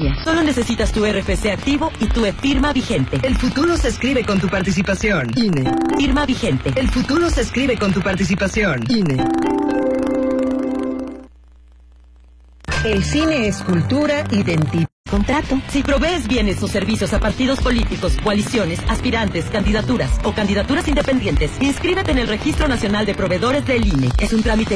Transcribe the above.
línea. Solo necesitas tu RFC activo y tu firma vigente. El futuro se escribe con tu participación. INE. Firma vigente. El futuro se escribe con tu participación. INE. El cine es cultura, identidad. Contrato. Si provees bienes o servicios a partidos políticos, coaliciones, aspirantes, candidaturas o candidaturas independientes, inscríbete en el Registro Nacional de Proveedores del INE. Es un trámite